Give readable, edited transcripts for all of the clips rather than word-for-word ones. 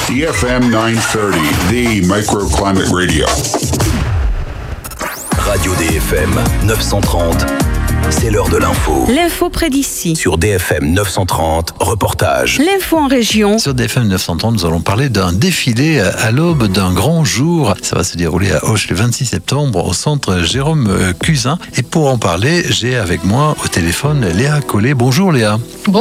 DFM 930, the Microclimate Radio. Radio DFM 930, c'est l'heure de l'info. L'info près d'ici. Sur DFM 930, reportage. L'info en région. Sur DFM 930, nous allons parler d'un défilé à l'aube d'un grand jour. Ça va se dérouler à Auch le 26 septembre au centre Jérôme Cusin. Et pour en parler, j'ai avec moi au téléphone Léa Collet. Bonjour Léa.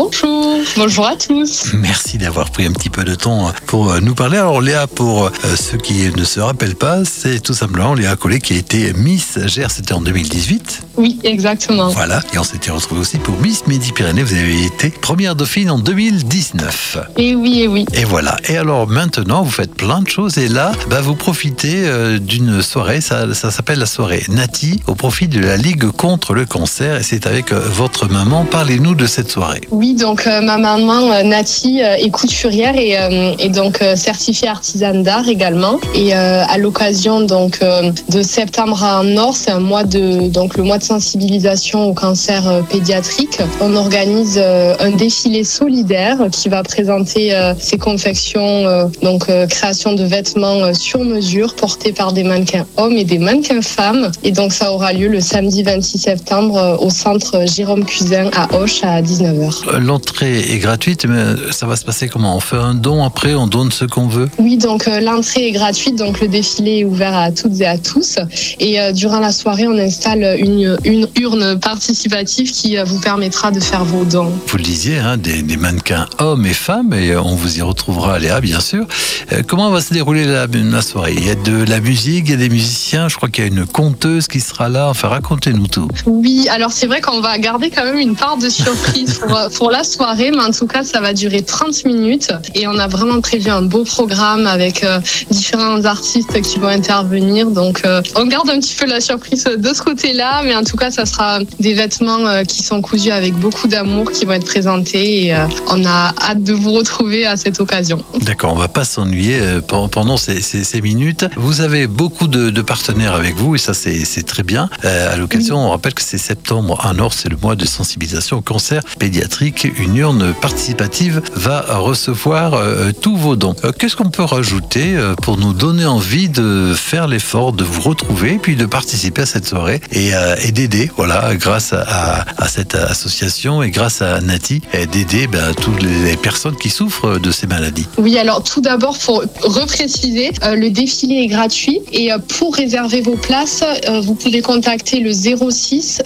Bonjour à tous. Merci d'avoir pris un petit peu de temps pour nous parler. Alors Léa, pour ceux qui ne se rappellent pas, c'est tout simplement Léa Collet qui a été Miss GR, c'était en 2018. Oui, exactement. Voilà, et on s'était retrouvés aussi pour Miss Midi-Pyrénées. Vous avez été première dauphine en 2019. Et oui. Et voilà. Et alors maintenant, vous faites plein de choses. Et là, vous profitez d'une soirée. Ça s'appelle la soirée Nati, au profit de la Ligue contre le cancer. Et c'est avec votre maman. Parlez-nous de cette soirée. Oui, donc ma maman Nati est couturière et donc certifiée artisane d'art également. Et à l'occasion donc de septembre à Nord, c'est le mois de sensibilisation au cancer pédiatrique. On organise un défilé solidaire qui va présenter ses confections, création de vêtements sur mesure portés par des mannequins hommes et des mannequins femmes. Et donc ça aura lieu le samedi 26 septembre au centre Jérôme Cusin à Auch à 19h. L'entrée est gratuite, mais ça va se passer comment? On fait un don après, on donne ce qu'on veut? Oui, donc l'entrée est gratuite, donc le défilé est ouvert à toutes et à tous. Et durant la soirée, on installe une urne participative qui vous permettra de faire vos dons. Vous le disiez, des mannequins hommes et femmes, et on vous y retrouvera, Léa, bien sûr. Comment va se dérouler la soirée? Il y a de la musique, il y a des musiciens, je crois qu'il y a une conteuse qui sera là. Enfin, racontez-nous tout. Oui, alors c'est vrai qu'on va garder quand même une part de surprise pour la soirée, mais en tout cas, ça va durer 30 minutes et on a vraiment prévu un beau programme avec différents artistes qui vont intervenir. Donc, on garde un petit peu la surprise de ce côté-là, mais en tout cas, ça sera des vêtements qui sont cousus avec beaucoup d'amour qui vont être présentés et on a hâte de vous retrouver à cette occasion. D'accord, on va pas s'ennuyer pendant ces minutes. Vous avez beaucoup de partenaires avec vous et ça c'est très bien. À l'occasion, on rappelle que c'est septembre à Nord, c'est le mois de sensibilisation au cancer pédiatrique. Une urne participative va recevoir tous vos dons. Qu'est-ce qu'on peut rajouter pour nous donner envie de faire l'effort de vous retrouver puis de participer à cette soirée et d'aider, voilà, grâce à cette association et grâce à Nati, d'aider toutes les personnes qui souffrent de ces maladies. Oui, alors tout d'abord, faut repréciser, le défilé est gratuit et pour réserver vos places, vous pouvez contacter le 06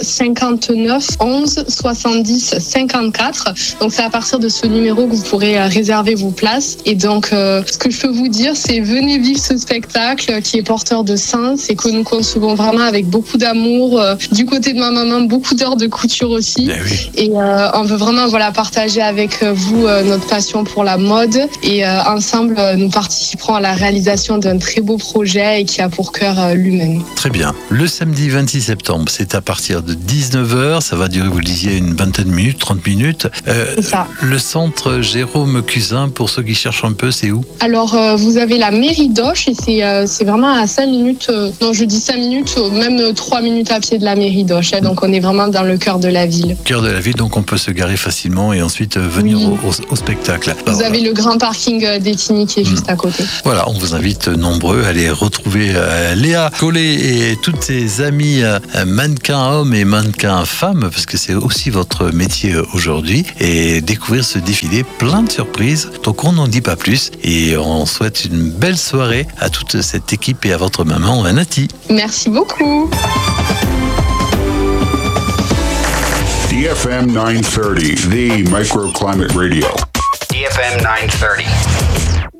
59 11 70 54. Donc c'est à partir de ce numéro que vous pourrez réserver vos places. Et donc ce que je peux vous dire, c'est venez vivre ce spectacle qui est porteur de sens et que nous concevons vraiment avec beaucoup d'amour. Du côté de ma maman, beaucoup d'heures de couture aussi. Oui. Et on veut vraiment partager avec vous notre passion pour la mode. Et ensemble, nous participerons à la réalisation d'un très beau projet et qui a pour cœur l'humain. Très bien. Le samedi 26 septembre, c'est à partir de 19h. Ça va durer, vous le disiez, une vingtaine de minutes, 30 minutes. C'est ça. Le centre Jérôme Cusin, pour ceux qui cherchent un peu, c'est où? Alors, vous avez la mairie d'Auch et c'est vraiment à 5 minutes, je dis 5 minutes, même 3 minutes à pied de la mairie d'Auch. Donc, on est vraiment dans le cœur de la ville. Cœur de la ville, donc on peut se garer facilement et ensuite venir au spectacle. Vous avez le grand parking d'Etigny qui est juste à côté. Voilà, on vous invite nombreux à aller retrouver Léa Collet et toutes ses amies mannequins hommes et mannequins femmes, parce que c'est aussi votre métier aujourd'hui, et découvrir ce défilé plein de surprises. Donc on n'en dit pas plus et on souhaite une belle soirée à toute cette équipe et à votre maman Nati. Merci beaucoup. DFM 930, the Microclimate Radio. DFM 930.